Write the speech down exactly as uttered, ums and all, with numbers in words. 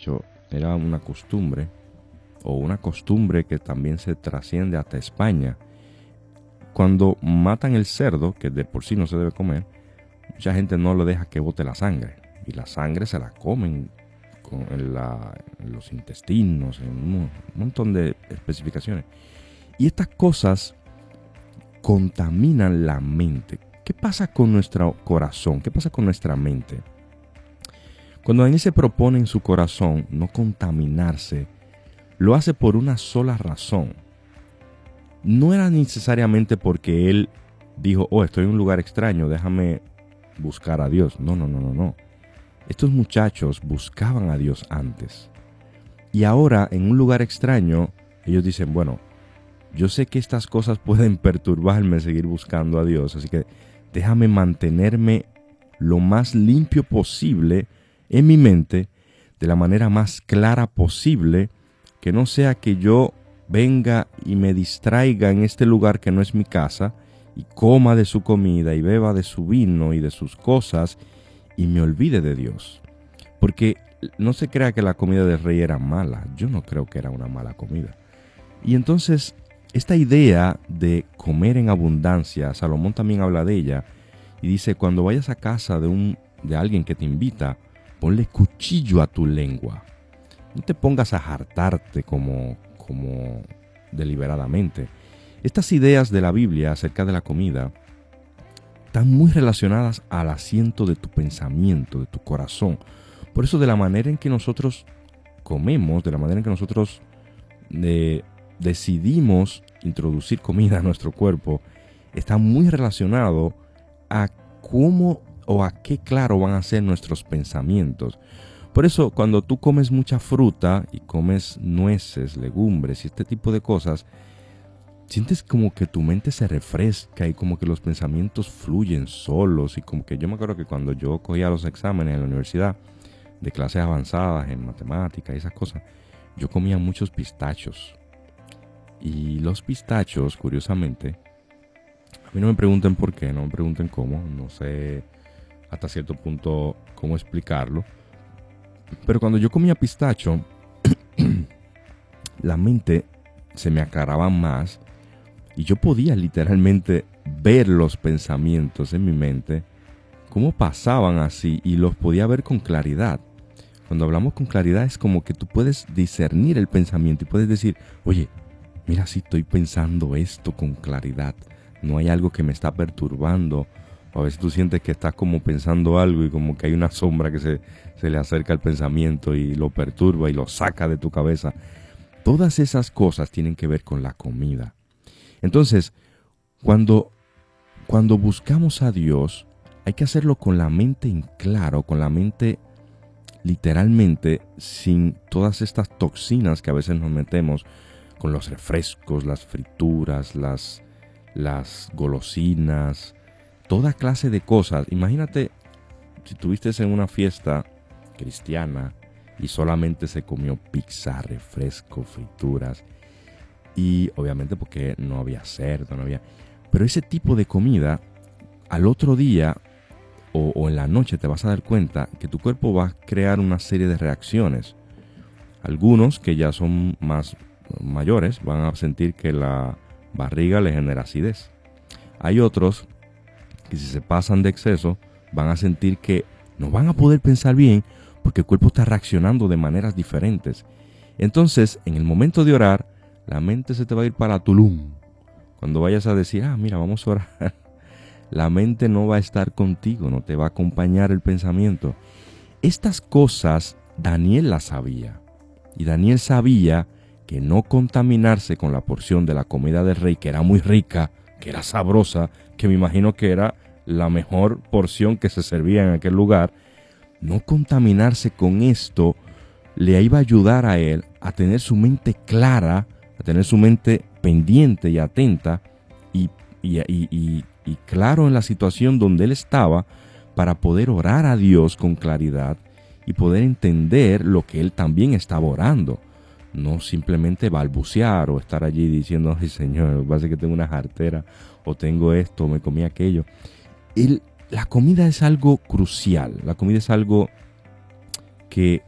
hecho, era una costumbre, o una costumbre que también se trasciende hasta España. Cuando matan el cerdo, que de por sí no se debe comer, mucha gente no lo deja que bote la sangre. Y la sangre se la comen con en la, en los intestinos, en un montón de especificaciones. Y estas cosas contaminan la mente. ¿Qué pasa con nuestro corazón? ¿Qué pasa con nuestra mente? Cuando Daniel se propone en su corazón no contaminarse, lo hace por una sola razón. No era necesariamente porque él dijo, oh, estoy en un lugar extraño, déjame buscar a Dios. No, no, no, no, no. Estos muchachos buscaban a Dios antes. Y ahora, en un lugar extraño, ellos dicen, bueno, yo sé que estas cosas pueden perturbarme seguir buscando a Dios, así que déjame mantenerme lo más limpio posible en mi mente, de la manera más clara posible, que no sea que yo venga y me distraiga en este lugar que no es mi casa, y coma de su comida y beba de su vino y de sus cosas, y me olvide de Dios. Porque no se crea que la comida del rey era mala. Yo no creo que era una mala comida. Y entonces, esta idea de comer en abundancia, Salomón también habla de ella, y dice, cuando vayas a casa de, un, de alguien que te invita, ponle cuchillo a tu lengua. No te pongas a hartarte como, como deliberadamente. Estas ideas de la Biblia acerca de la comida están muy relacionadas al asiento de tu pensamiento, de tu corazón. Por eso, de la manera en que nosotros comemos, de la manera en que nosotros eh, decidimos introducir comida a nuestro cuerpo, está muy relacionado a cómo o a qué claro van a ser nuestros pensamientos. Por eso, cuando tú comes mucha fruta y comes nueces, legumbres y este tipo de cosas, sientes como que tu mente se refresca y como que los pensamientos fluyen solos. Y como que yo me acuerdo que cuando yo cogía los exámenes en la universidad de clases avanzadas en matemáticas y esas cosas, yo comía muchos pistachos. Y los pistachos, curiosamente, a mí no me pregunten por qué, no me pregunten cómo, no sé hasta cierto punto cómo explicarlo. Pero cuando yo comía pistacho, la mente se me aclaraba más y yo podía literalmente ver los pensamientos en mi mente, cómo pasaban así, y los podía ver con claridad. Cuando hablamos con claridad es como que tú puedes discernir el pensamiento y puedes decir, oye, mira, si estoy pensando esto con claridad, no hay algo que me está perturbando. A veces tú sientes que estás como pensando algo y como que hay una sombra que se, se le acerca al pensamiento y lo perturba y lo saca de tu cabeza. Todas esas cosas tienen que ver con la comida. Entonces, cuando, cuando buscamos a Dios, hay que hacerlo con la mente en claro, con la mente literalmente sin todas estas toxinas que a veces nos metemos con los refrescos, las frituras, las, las golosinas, toda clase de cosas. Imagínate si estuviste en una fiesta cristiana y solamente se comió pizza, refresco, frituras. Y obviamente porque no había cerdo, no había... Pero ese tipo de comida, al otro día o, o en la noche te vas a dar cuenta que tu cuerpo va a crear una serie de reacciones. Algunos que ya son más mayores van a sentir que la barriga les genera acidez. Hay otros que si se pasan de exceso van a sentir que no van a poder pensar bien porque el cuerpo está reaccionando de maneras diferentes. Entonces, en el momento de orar, la mente se te va a ir para Tulum. Cuando vayas a decir, ah, mira, vamos a orar, la mente no va a estar contigo, no te va a acompañar el pensamiento. Estas cosas Daniel las sabía. Y Daniel sabía que no contaminarse con la porción de la comida del rey, que era muy rica, que era sabrosa, que me imagino que era la mejor porción que se servía en aquel lugar, no contaminarse con esto le iba a ayudar a él a tener su mente clara, a tener su mente pendiente y atenta y, y, y, y, y claro en la situación donde él estaba, para poder orar a Dios con claridad y poder entender lo que él también estaba orando. No simplemente balbucear o estar allí diciendo, ay Señor, parece que tengo una jartera o tengo esto o me comí aquello. El, la comida es algo crucial, la comida es algo que